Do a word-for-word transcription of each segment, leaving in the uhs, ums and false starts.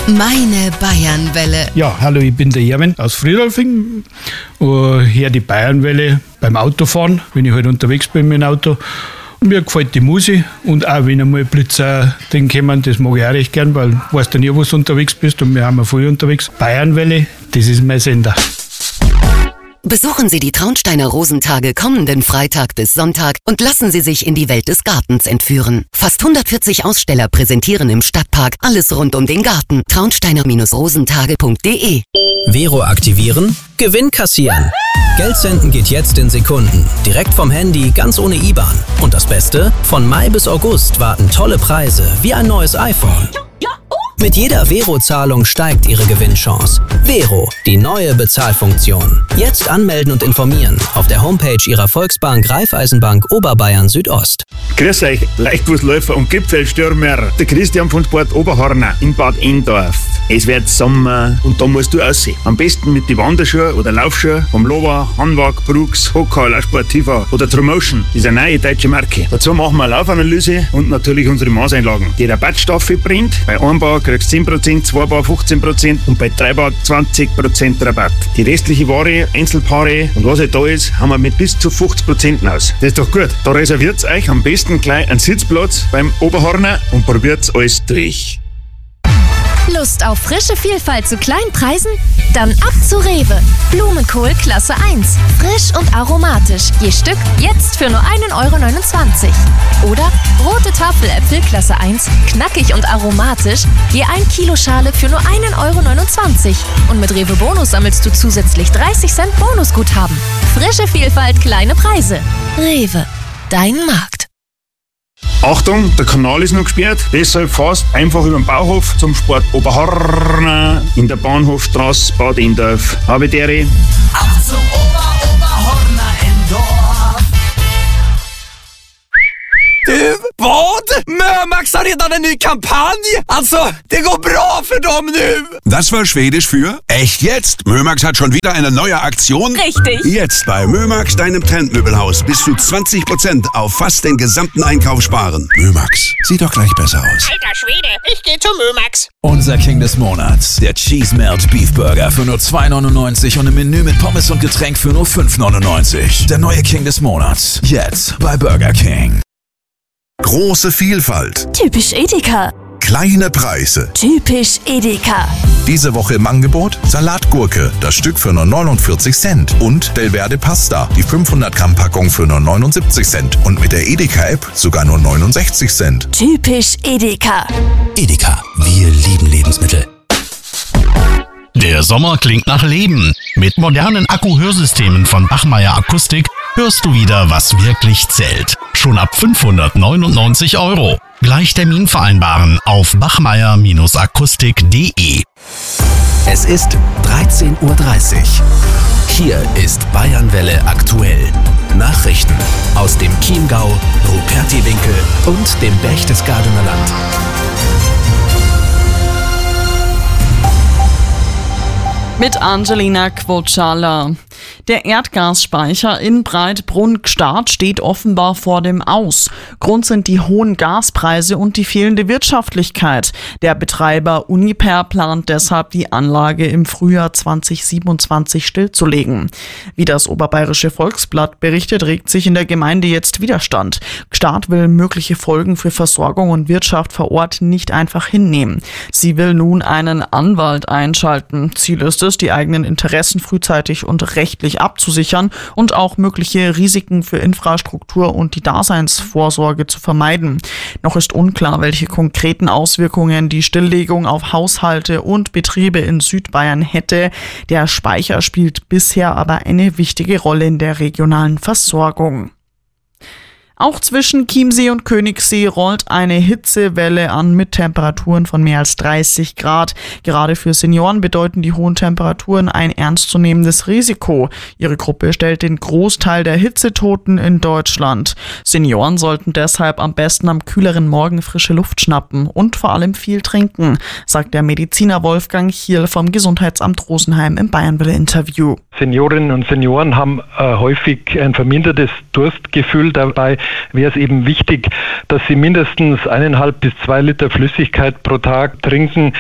Meine Bayernwelle. Ja, hallo, ich bin der Erwin aus Friedolfing. Uh, hier die Bayernwelle beim Autofahren, wenn ich halt unterwegs bin mit dem Auto. Und mir gefällt die Musik und auch wenn einmal Blitzer den kommen, das mag ich auch recht gern, weil du weißt ja nie, wo du unterwegs bist und wir haben ja früh unterwegs. Bayernwelle, das ist mein Sender. Besuchen Sie die Traunsteiner Rosentage kommenden Freitag bis Sonntag und lassen Sie sich in die Welt des Gartens entführen. Fast hundertvierzig Aussteller präsentieren im Stadtpark alles rund um den Garten. traunsteiner rosentage punkt de. Vero aktivieren, Gewinn kassieren. Geld senden geht jetzt in Sekunden. Direkt vom Handy, ganz ohne I B A N. Und das Beste? Von Mai bis August warten tolle Preise, wie ein neues iPhone. Mit jeder Vero-Zahlung steigt Ihre Gewinnchance. Vero, die neue Bezahlfunktion. Jetzt anmelden und informieren auf der Homepage Ihrer Volksbank Raiffeisenbank Oberbayern Südost. Grüß euch, Leichtfußläufer und Gipfelstürmer. Der Christian von Sport Oberhorner in Bad Endorf. Es wird Sommer und da musst du aussehen. Am besten mit den Wanderschuhen oder Laufschuhen vom Lowa, Hanwag, Brooks, Hochhaler, Sportiva oder Tromotion. Das ist eine neue deutsche Marke. Dazu machen wir eine Laufanalyse und natürlich unsere Maßeinlagen. Die Rabattstaffel brennt. Bei Einbau kriegst du zehn Prozent, Zweibau fünfzehn Prozent und bei Dreibau zwanzig Prozent Rabatt. Die restliche Ware, Einzelpaare und was halt da ist, haben wir mit bis zu fünfzig Prozent aus. Das ist doch gut. Da reserviert euch am besten gleich einen Sitzplatz beim Oberhorner und probiert alles durch. Lust auf frische Vielfalt zu kleinen Preisen? Dann ab zu Rewe. Blumenkohl Klasse eins. Frisch und aromatisch. Je Stück jetzt für nur ein Euro neunundzwanzig. Oder rote Tafeläpfel Klasse eins. Knackig und aromatisch. Je ein Kilo Schale für nur ein Euro neunundzwanzig. Und mit Rewe Bonus sammelst du zusätzlich dreißig Cent Bonusguthaben. Frische Vielfalt, kleine Preise. Rewe. Dein Markt. Achtung, der Kanal ist noch gesperrt, deshalb fährst einfach über den Bauhof zum Sport Oberhorner in der Bahnhofstraße Bad Endorf. Habe dere. Auf zum Ober Oberhorner Endorf. Du, vad? Mömax har redan en ny kampanj! Alltså, det går bra för dem nu! Das war Schwedisch für echt jetzt. Mömax hat schon wieder eine neue Aktion. Richtig. Jetzt bei Mömax, deinem Trendmöbelhaus, bis zu zwanzig Prozent auf fast den gesamten Einkauf sparen. Mömax, sieht doch gleich besser aus. Alter Schwede, ich geh zu Mömax. Unser King des Monats, der Cheese Melt Beef Burger für nur zwei neunundneunzig und ein Menü mit Pommes und Getränk für nur fünf neunundneunzig. Der neue King des Monats, jetzt bei Burger King. Große Vielfalt. Typisch Edeka. Kleine Preise. Typisch Edeka. Diese Woche im Angebot Salatgurke, das Stück für nur neunundvierzig Cent. Und Delverde Pasta, die fünfhundert Gramm Packung für nur neunundsiebzig Cent. Und mit der Edeka-App sogar nur neunundsechzig Cent. Typisch Edeka. Edeka, wir lieben Lebensmittel. Der Sommer klingt nach Leben. Mit modernen Akku-Hörsystemen von Bachmeier Akustik hörst du wieder, was wirklich zählt. Schon ab fünfhundertneunundneunzig Euro. Gleich Termin vereinbaren auf bachmeier akustik punkt de. Es ist dreizehn Uhr dreißig. Hier ist Bayernwelle aktuell. Nachrichten aus dem Chiemgau, Rupertiwinkel und dem Berchtesgadener Land. Mit Angelina Quocciala. Der Erdgasspeicher in Breitbrunn-Gstaad steht offenbar vor dem Aus. Grund sind die hohen Gaspreise und die fehlende Wirtschaftlichkeit. Der Betreiber Uniper plant deshalb, die Anlage im Frühjahr zweitausendsiebenundzwanzig stillzulegen. Wie das Oberbayerische Volksblatt berichtet, regt sich in der Gemeinde jetzt Widerstand. Gstaad will mögliche Folgen für Versorgung und Wirtschaft vor Ort nicht einfach hinnehmen. Sie will nun einen Anwalt einschalten. Ziel ist es, die eigenen Interessen frühzeitig und rechtlich abzusichern und auch mögliche Risiken für Infrastruktur und die Daseinsvorsorge zu vermeiden. Noch ist unklar, welche konkreten Auswirkungen die Stilllegung auf Haushalte und Betriebe in Südbayern hätte. Der Speicher spielt bisher aber eine wichtige Rolle in der regionalen Versorgung. Auch zwischen Chiemsee und Königssee rollt eine Hitzewelle an mit Temperaturen von mehr als dreißig Grad. Gerade für Senioren bedeuten die hohen Temperaturen ein ernstzunehmendes Risiko. Ihre Gruppe stellt den Großteil der Hitzetoten in Deutschland. Senioren sollten deshalb am besten am kühleren Morgen frische Luft schnappen und vor allem viel trinken, sagt der Mediziner Wolfgang Chierl vom Gesundheitsamt Rosenheim im Bayernwelle-Interview. Seniorinnen und Senioren haben äh, häufig ein vermindertes Durstgefühl. Dabei wäre es eben wichtig, dass sie mindestens eineinhalb bis zwei Liter Flüssigkeit pro Tag trinken.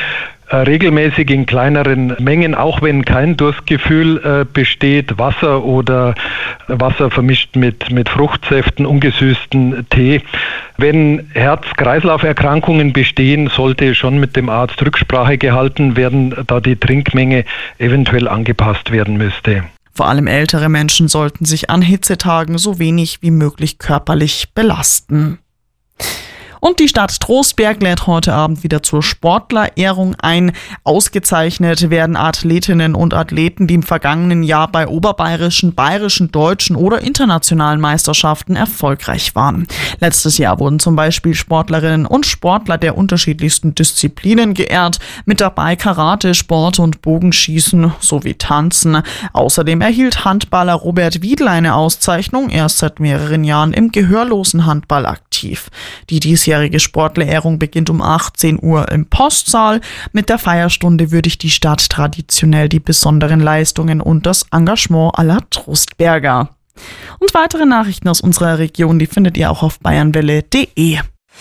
äh, regelmäßig in kleineren Mengen, auch wenn kein Durstgefühl äh, besteht, Wasser oder Wasser vermischt mit, mit Fruchtsäften, ungesüßten Tee. Wenn Herz-Kreislauf-Erkrankungen bestehen, sollte schon mit dem Arzt Rücksprache gehalten werden, da die Trinkmenge eventuell angepasst werden müsste. Vor allem ältere Menschen sollten sich an Hitzetagen so wenig wie möglich körperlich belasten. Und die Stadt Trostberg lädt heute Abend wieder zur Sportlerehrung ein. Ausgezeichnet werden Athletinnen und Athleten, die im vergangenen Jahr bei oberbayerischen, bayerischen, deutschen oder internationalen Meisterschaften erfolgreich waren. Letztes Jahr wurden zum Beispiel Sportlerinnen und Sportler der unterschiedlichsten Disziplinen geehrt. Mit dabei Karate, Sport und Bogenschießen sowie Tanzen. Außerdem erhielt Handballer Robert Wiedl eine Auszeichnung. Er ist seit mehreren Jahren im gehörlosen Handball aktiv. Die diesjährige Sportlerehrung beginnt um achtzehn Uhr im Postsaal. Mit der Feierstunde würdigt die Stadt traditionell die besonderen Leistungen und das Engagement aller Trostberger. Und weitere Nachrichten aus unserer Region, die findet ihr auch auf bayernwelle punkt de.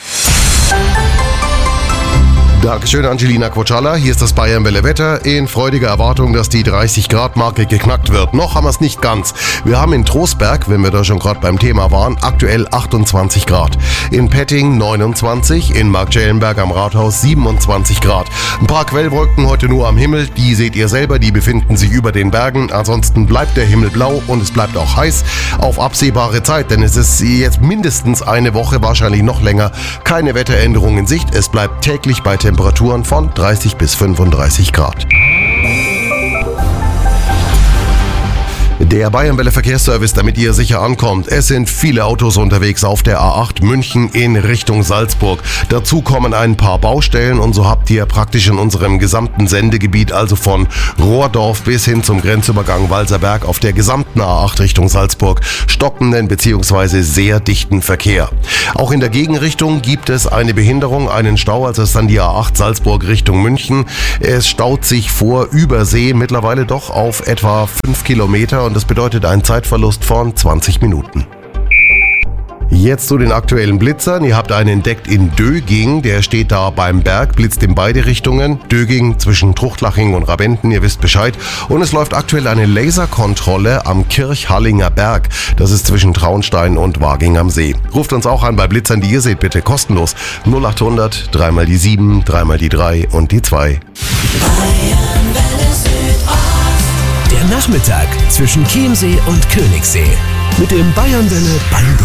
Dankeschön, Angelina Quoccialla. Hier ist das Bayernwelle Wetter in freudiger Erwartung, dass die dreißig Grad Marke geknackt wird. Noch haben wir es nicht ganz. Wir haben in Trostberg, wenn wir da schon gerade beim Thema waren, aktuell achtundzwanzig Grad. In Petting neunundzwanzig, in Marktschellenberg am Rathaus siebenundzwanzig Grad. Ein paar Quellwolken heute nur am Himmel, die seht ihr selber, die befinden sich über den Bergen. Ansonsten bleibt der Himmel blau und es bleibt auch heiß auf absehbare Zeit, denn es ist jetzt mindestens eine Woche, wahrscheinlich noch länger, keine Wetteränderung in Sicht. Es bleibt täglich bei Temperaturen von dreißig bis fünfunddreißig Grad. Der Bayernwelle Verkehrsservice, damit ihr sicher ankommt. Es sind viele Autos unterwegs auf der A acht München in Richtung Salzburg. Dazu kommen ein paar Baustellen und so habt ihr praktisch in unserem gesamten Sendegebiet, also von Rohrdorf bis hin zum Grenzübergang Walserberg auf der gesamten A acht Richtung Salzburg, stockenden bzw. sehr dichten Verkehr. Auch in der Gegenrichtung gibt es eine Behinderung, einen Stau, also ist dann die A acht Salzburg Richtung München. Es staut sich vor Übersee mittlerweile doch auf etwa fünf Kilometer und das bedeutet einen Zeitverlust von zwanzig Minuten. Jetzt zu den aktuellen Blitzern. Ihr habt einen entdeckt in Döging, der steht da beim Berg, blitzt in beide Richtungen. Döging zwischen Truchtlaching und Rabenten, ihr wisst Bescheid. Und es läuft aktuell eine Laserkontrolle am Kirchhallinger Berg. Das ist zwischen Traunstein und Waging am See. Ruft uns auch an bei Blitzern, die ihr seht, bitte kostenlos. null achthundert, dreimal die sieben, dreimal die drei und die zwei. Der Nachmittag zwischen Chiemsee und Königssee mit dem Bayernwelle Bango.